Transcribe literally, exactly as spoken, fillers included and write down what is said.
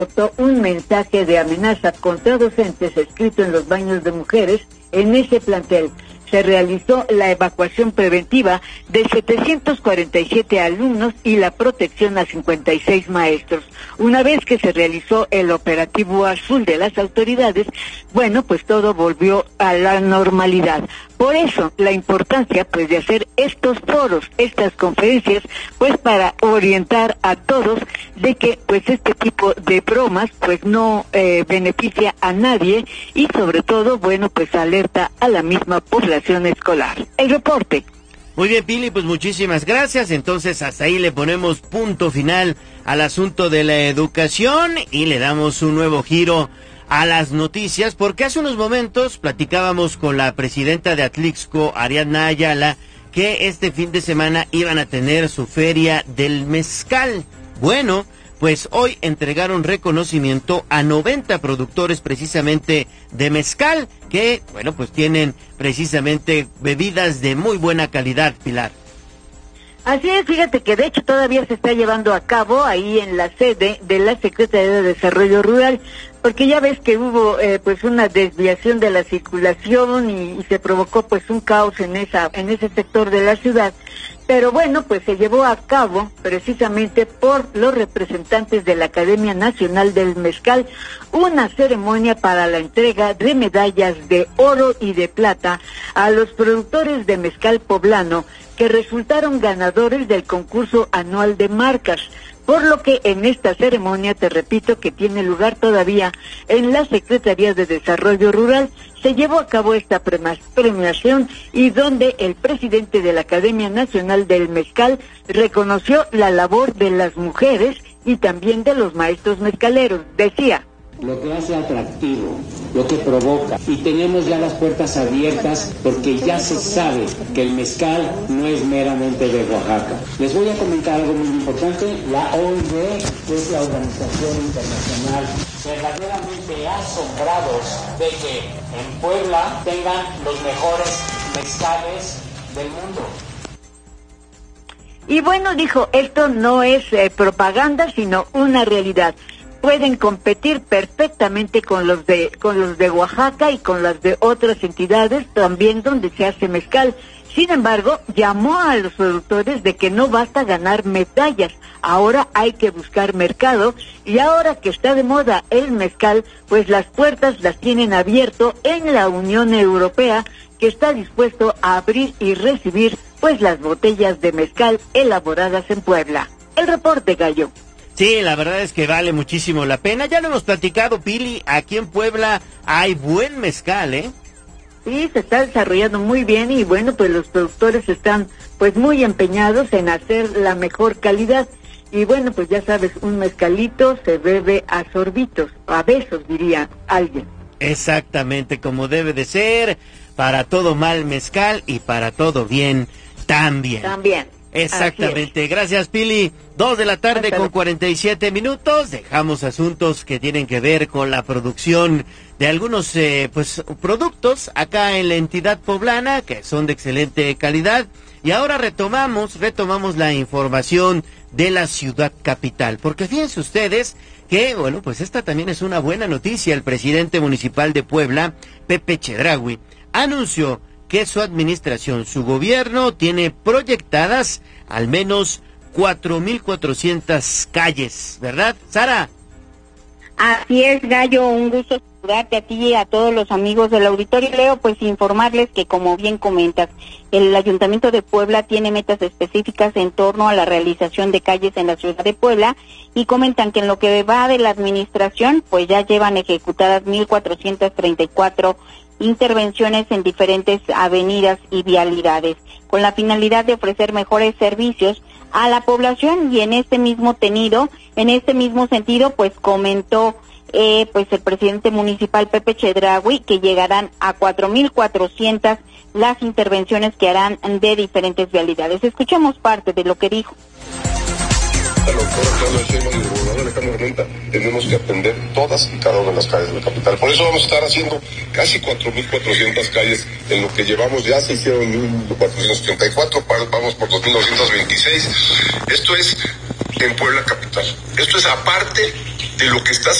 un mensaje de amenaza contra docentes escrito en los baños de mujeres en ese plantel. Se realizó la evacuación preventiva de setecientos cuarenta y siete alumnos y la protección a cincuenta y seis maestros. Una vez que se realizó el operativo azul de las autoridades, bueno, pues todo volvió a la normalidad. Por eso, la importancia, pues, de hacer estos foros, estas conferencias, pues, para orientar a todos de que, pues, este tipo de bromas, pues, no eh, beneficia a nadie y, sobre todo, bueno, pues, alerta a la misma población escolar. El reporte. Muy bien, Pili, pues muchísimas gracias. Entonces, hasta ahí le ponemos punto final al asunto de la educación y le damos un nuevo giro a las noticias, porque hace unos momentos platicábamos con la presidenta de Atlixco, Ariadna Ayala, que este fin de semana iban a tener su feria del mezcal. Bueno, pues hoy entregaron reconocimiento a noventa productores precisamente de mezcal, que, bueno, pues tienen precisamente bebidas de muy buena calidad, Pilar. Así es, fíjate que de hecho todavía se está llevando a cabo ahí en la sede de la Secretaría de Desarrollo Rural, porque ya ves que hubo eh, pues una desviación de la circulación y, y se provocó pues un caos en esa en ese sector de la ciudad. Pero bueno, pues se llevó a cabo precisamente por los representantes de la Academia Nacional del Mezcal una ceremonia para la entrega de medallas de oro y de plata a los productores de mezcal poblano que resultaron ganadores del concurso anual de marcas. Por lo que en esta ceremonia, te repito, que tiene lugar todavía en la Secretaría de Desarrollo Rural, se llevó a cabo esta premiación y donde el presidente de la Academia Nacional del Mezcal reconoció la labor de las mujeres y también de los maestros mezcaleros. Decía: lo que hace atractivo, lo que provoca, y tenemos ya las puertas abiertas porque ya se sabe que el mezcal no es meramente de Oaxaca. Les voy a comentar algo muy importante. La O I M, que es la Organización Internacional, verdaderamente asombrados de que en Puebla tengan los mejores mezcales del mundo. Y bueno, dijo, esto no es eh, propaganda, sino una realidad. Pueden competir perfectamente con los de con los de Oaxaca y con las de otras entidades también donde se hace mezcal. Sin embargo, llamó a los productores de que no basta ganar medallas, ahora hay que buscar mercado, y ahora que está de moda el mezcal, pues las puertas las tienen abierto en la Unión Europea, que está dispuesto a abrir y recibir pues las botellas de mezcal elaboradas en Puebla. El reporte, Gallo. Sí, la verdad es que vale muchísimo la pena. Ya lo hemos platicado, Pili, aquí en Puebla hay buen mezcal, ¿eh? Sí, se está desarrollando muy bien y bueno, pues los productores están pues muy empeñados en hacer la mejor calidad. Y bueno, pues ya sabes, un mezcalito se bebe a sorbitos, a besos diría alguien. Exactamente, como debe de ser, para todo mal mezcal y para todo bien también. También. Exactamente, gracias, Pili. Dos de la tarde Hasta con cuarenta y siete minutos. Dejamos asuntos que tienen que ver con la producción de algunos eh, pues productos acá en la entidad poblana que son de excelente calidad. Y ahora retomamos, retomamos la información de la ciudad capital, porque fíjense ustedes que, bueno, pues esta también es una buena noticia. El presidente municipal de Puebla, Pepe Chedraui, anunció que su administración, su gobierno, tiene proyectadas al menos cuatro mil cuatrocientas calles, ¿verdad, Sara? Así es, Gallo, un gusto saludarte a ti y a todos los amigos del auditorio. Leo, pues informarles que, como bien comentas, el Ayuntamiento de Puebla tiene metas específicas en torno a la realización de calles en la ciudad de Puebla y comentan que en lo que va de la administración, pues ya llevan ejecutadas mil cuatrocientas treinta y cuatro intervenciones en diferentes avenidas y vialidades, con la finalidad de ofrecer mejores servicios a la población. Y en este mismo tenido, en este mismo sentido, pues comentó eh, pues el presidente municipal Pepe Chedraui que llegarán a cuatro mil cuatrocientas las intervenciones que harán de diferentes vialidades. Escuchemos parte de lo que dijo. La doctora Claudia Sheinbaum y el gobernador Alejandro Armenta, tenemos que atender todas y cada una de las calles de la capital. Por eso vamos a estar haciendo casi cuatro mil cuatrocientas calles en lo que llevamos. Ya se hicieron mil cuatrocientos treinta y cuatro, vamos por dos mil novecientos veintiséis. Esto es en Puebla capital. Esto es aparte de lo que está